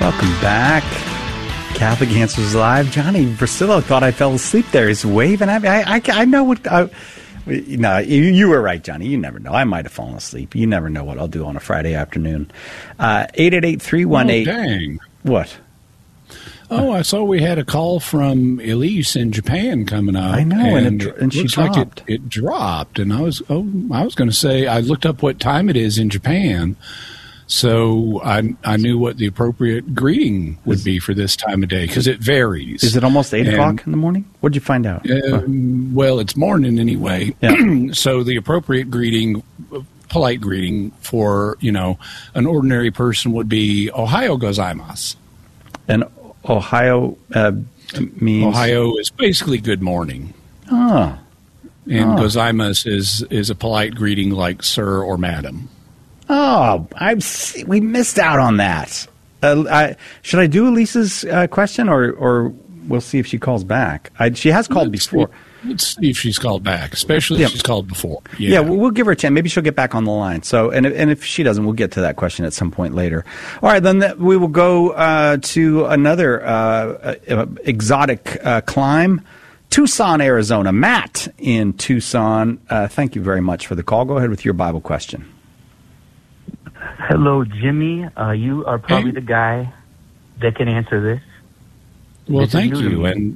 Welcome back. Catholic Answers Live. Johnny Versillo thought I fell asleep there. He's waving at me. I know what... no, you were right, Johnny. You never know. I might have fallen asleep. You never know what I'll do on a Friday afternoon. 888-318... Oh, dang. What? Oh, I saw we had a call from Elise in Japan coming up. I know, and she dropped. Like it dropped, and I was going to say, I looked up what time it is in Japan, so I knew what the appropriate greeting would be for this time of day, because it varies. Is it almost 8 o'clock in the morning? What'd you find out? Well, it's morning anyway. Yeah. So the appropriate greeting, polite greeting for, an ordinary person would be Ohayo gozaimasu. And Ohio means... Ohio is basically good morning. Oh. And gozaimasu is a polite greeting like sir or madam. Oh, we missed out on that. Should I do Elisa's question, or we'll see if she calls back? She has called before. Let's see if she's called back, especially if she's called before. Yeah, we'll give her a chance. Maybe she'll get back on the line. So, and if she doesn't, we'll get to that question at some point later. All right, then we will go to another exotic climb, Tucson, Arizona. Matt in Tucson, thank you very much for the call. Go ahead with your Bible question. Hello, Jimmy. You are probably the guy that can answer this. Well, thank you. And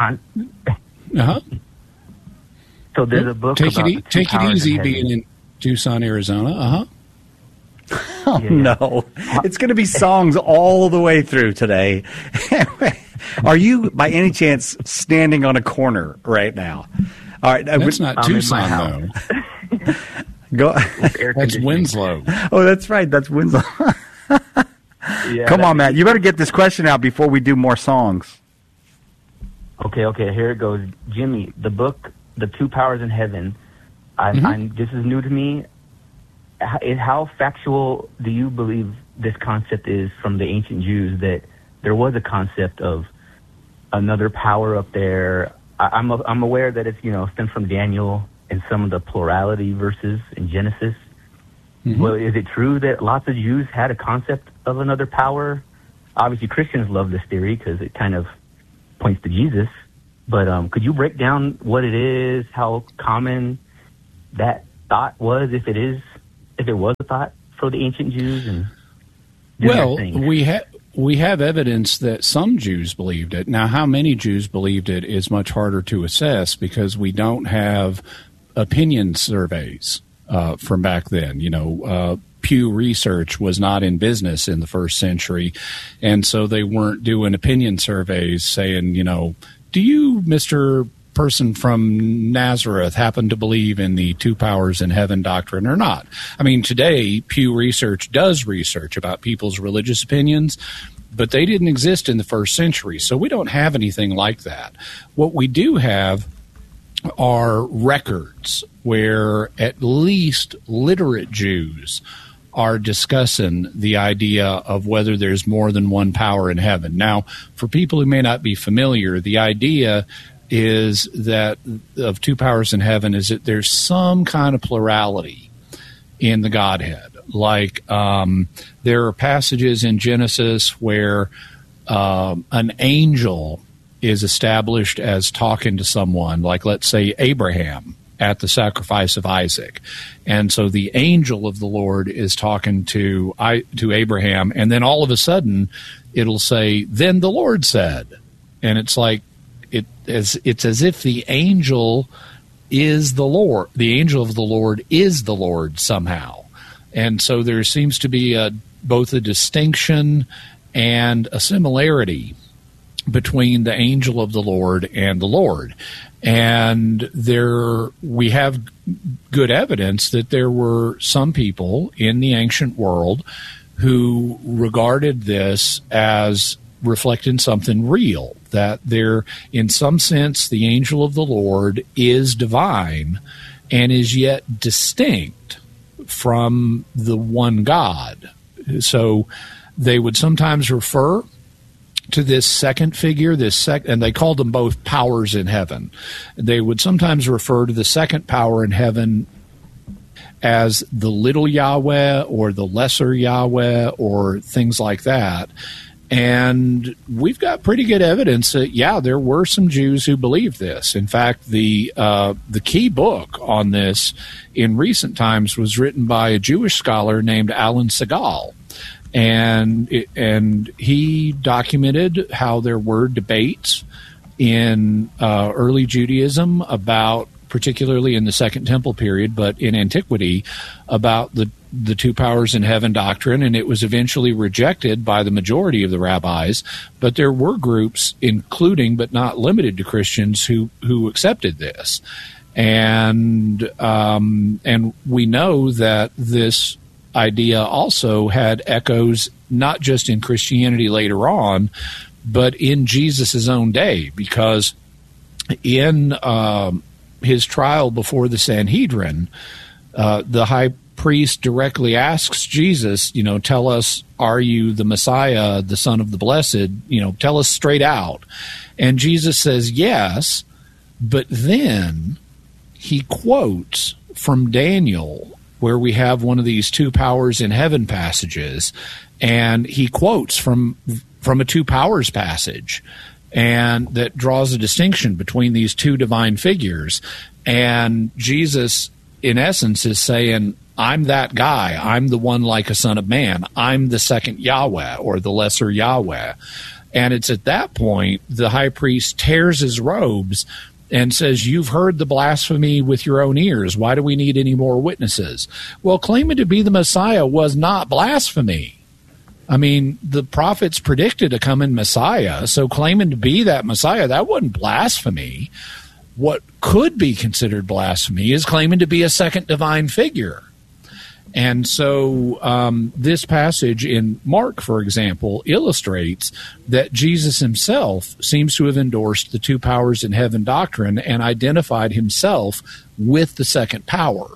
So there's a book take about take it easy being in Tucson, Arizona. Oh, yeah. No. It's going to be songs all the way through today. Are you, by any chance, standing on a corner right now? All right. That's not Tucson, though. Go. That's Winslow. Oh, that's right. That's Winslow. Come on, Matt. You better get this question out before we do more songs. Okay. Here it goes. Jimmy, the book, The Two Powers in Heaven, this is new to me. How factual do you believe this concept is from the ancient Jews, that there was a concept of another power up there? I'm aware that it's, stemmed from Daniel and some of the plurality verses in Genesis. Mm-hmm. Well, is it true that lots of Jews had a concept of another power? Obviously, Christians love this theory because it kind of points to Jesus. But could you break down what it is, how common that thought was, if it was a thought for the ancient Jews? And well, we have evidence that some Jews believed it. Now, how many Jews believed it is much harder to assess because we don't have opinion surveys from back then. Pew Research was not in business in the first century, and so they weren't doing opinion surveys saying, do you, Mr. Person from Nazareth, happen to believe in the two powers in heaven doctrine or not? I mean, today, Pew Research does research about people's religious opinions, but they didn't exist in the first century, so we don't have anything like that. What we do have are records where at least literate Jews are discussing the idea of whether there's more than one power in heaven. Now, for people who may not be familiar, the idea is that of two powers in heaven is that there's some kind of plurality in the Godhead. Like there are passages in Genesis where an angel is established as talking to someone, like let's say Abraham at the sacrifice of Isaac. And so the angel of the Lord is talking to Abraham, and then all of a sudden it'll say, then the Lord said. And it's like, it's as if the angel is the Lord. The angel of the Lord is the Lord somehow. And so there seems to be both a distinction and a similarity between the angel of the Lord and the Lord. And we have good evidence that there were some people in the ancient world who regarded this as reflecting something real, that there, in some sense, the angel of the Lord is divine and is yet distinct from the one God. So they would sometimes refer to this second figure, and they called them both powers in heaven. They would sometimes refer to the second power in heaven as the little Yahweh or the lesser Yahweh or things like that. And we've got pretty good evidence that, yeah, there were some Jews who believed this. In fact, the key book on this in recent times was written by a Jewish scholar named Alan Segal. And he documented how there were debates in early Judaism about, particularly in the Second Temple period, but in antiquity, about the two powers in heaven doctrine, and it was eventually rejected by the majority of the rabbis. But there were groups, including but not limited to Christians, who accepted this, and we know that this idea also had echoes not just in Christianity later on, but in Jesus' own day, because in his trial before the Sanhedrin, the high priest directly asks Jesus, tell us, are you the Messiah, the Son of the Blessed? Tell us straight out. And Jesus says yes, but then he quotes from Daniel, where we have one of these two powers in heaven passages, and he quotes from a two powers passage, and that draws a distinction between these two divine figures. And Jesus, in essence, is saying, I'm that guy. I'm the one like a son of man. I'm the second Yahweh, or the lesser Yahweh. And it's at that point the high priest tears his robes and says, you've heard the blasphemy with your own ears. Why do we need any more witnesses? Well, claiming to be the Messiah was not blasphemy. I mean, the prophets predicted a coming Messiah, so claiming to be that Messiah, that wasn't blasphemy. What could be considered blasphemy is claiming to be a second divine figure. And so this passage in Mark, for example, illustrates that Jesus himself seems to have endorsed the two powers in heaven doctrine and identified himself with the second power.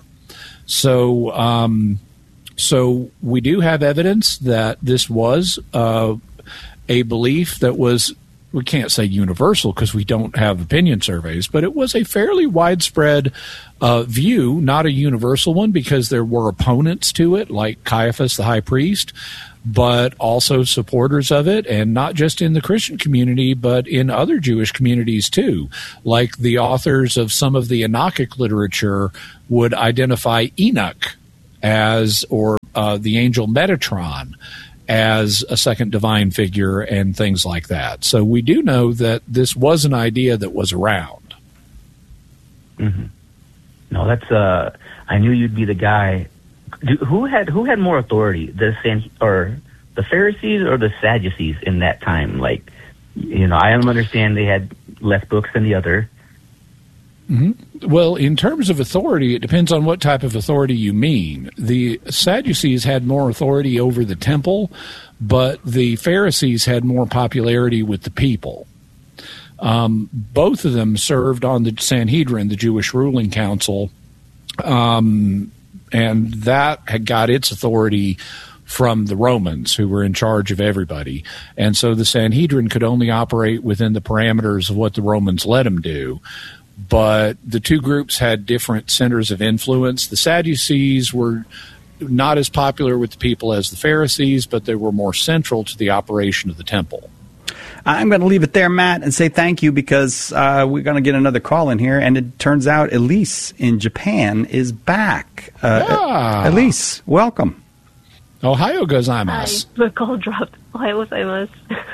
So we do have evidence that this was a belief that was, we can't say universal because we don't have opinion surveys, but it was a fairly widespread view, not a universal one, because there were opponents to it, like Caiaphas, the high priest, but also supporters of it, and not just in the Christian community, but in other Jewish communities too. Like the authors of some of the Enochic literature would identify Enoch as, or the angel Metatron, as a second divine figure and things like that. So we do know that this was an idea that was around. Mm-hmm. No, that's I knew you'd be the guy. Who had more authority, the Pharisees or the Sadducees in that time? Like, I understand they had less books than the other. Mm-hmm. Well, in terms of authority, it depends on what type of authority you mean. The Sadducees had more authority over the temple, but the Pharisees had more popularity with the people. Both of them served on the Sanhedrin, the Jewish ruling council, and that had got its authority from the Romans, who were in charge of everybody. And so the Sanhedrin could only operate within the parameters of what the Romans let them do. But the two groups had different centers of influence. The Sadducees were not as popular with the people as the Pharisees, but they were more central to the operation of the temple. I'm going to leave it there, Matt, and say thank you, because we're going to get another call in here, and it turns out Elise in Japan is back. Elise, welcome. Ohio gozaimasu. Hi, the call dropped. Ohio gozaimasu.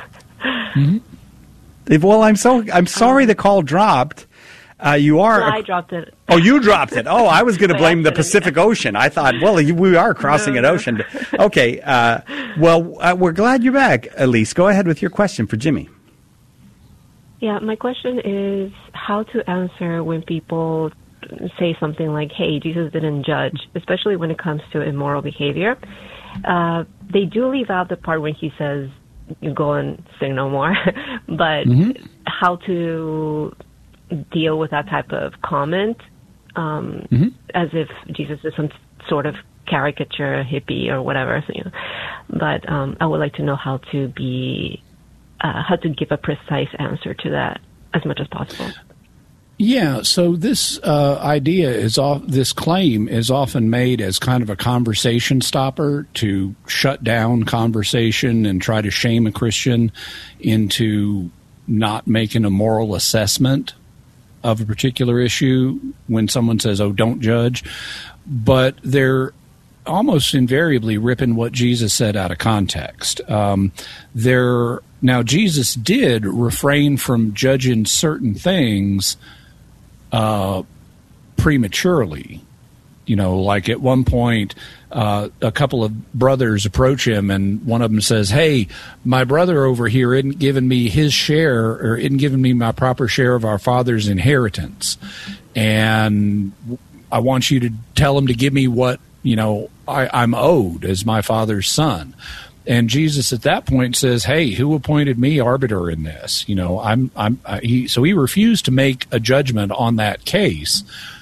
Mm-hmm. Well, I'm sorry the call dropped. You are. I dropped it. Oh, you dropped it. Oh, I was going to blame the Pacific Ocean. I thought, well, we are crossing an ocean. Okay. We're glad you're back, Elise. Go ahead with your question for Jimmy. Yeah, my question is how to answer when people say something like, hey, Jesus didn't judge, especially when it comes to immoral behavior. They do leave out the part when he says, go and sin no more. But how to deal with that type of comment, as if Jesus is some sort of caricature hippie or whatever. But I would like to know how to give a precise answer to that as much as possible. Yeah, so this this claim is often made as kind of a conversation stopper to shut down conversation and try to shame a Christian into not making a moral assessment of a particular issue when someone says, "Oh, don't judge." But they're almost invariably ripping what Jesus said out of context. Now, Jesus did refrain from judging certain things prematurely. Like at one point, a couple of brothers approach him, and one of them says, "Hey, my brother over here isn't giving me his share, or isn't giving me my proper share of our father's inheritance. And I want you to tell him to give me what, I'm owed as my father's son." And Jesus at that point says, "Hey, who appointed me arbiter in this? So he refused to make a judgment on that case,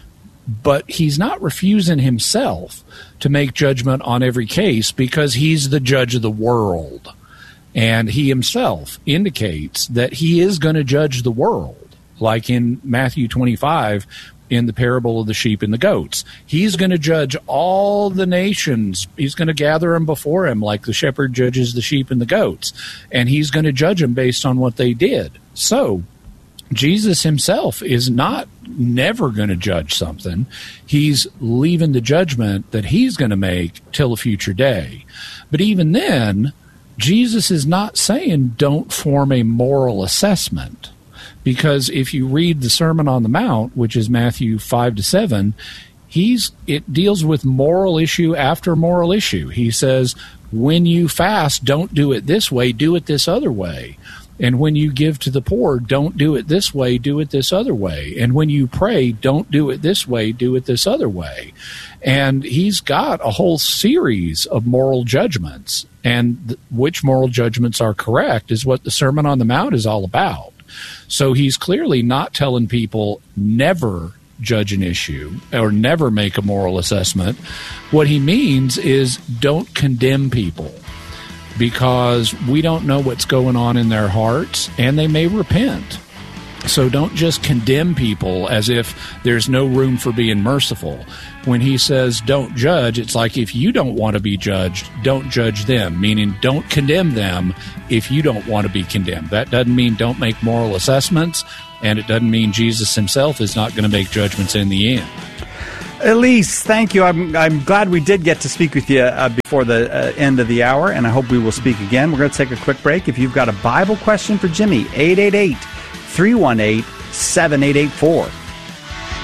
but he's not refusing himself to make judgment on every case because he's the judge of the world. And he himself indicates that he is going to judge the world, like in Matthew 25, in the parable of the sheep and the goats. He's going to judge all the nations. He's going to gather them before him like the shepherd judges the sheep and the goats. And he's going to judge them based on what they did. So Jesus himself is never going to judge something. He's leaving the judgment that he's going to make till a future day. But even then, Jesus is not saying don't form a moral assessment. Because if you read the Sermon on the Mount, which is Matthew 5-7, it deals with moral issue after moral issue. He says, when you fast, don't do it this way, do it this other way. And when you give to the poor, don't do it this way, do it this other way. And when you pray, don't do it this way, do it this other way. And he's got a whole series of moral judgments. And which moral judgments are correct is what the Sermon on the Mount is all about. So he's clearly not telling people never judge an issue or never make a moral assessment. What he means is don't condemn people, because we don't know what's going on in their hearts, and they may repent. So don't just condemn people as if there's no room for being merciful. When he says don't judge, it's like if you don't want to be judged, don't judge them, meaning don't condemn them if you don't want to be condemned. That doesn't mean don't make moral assessments, and it doesn't mean Jesus himself is not going to make judgments in the end. Elise, thank you. I'm glad we did get to speak with you before the end of the hour, and I hope we will speak again. We're going to take a quick break. If you've got a Bible question for Jimmy, 888-318-7884.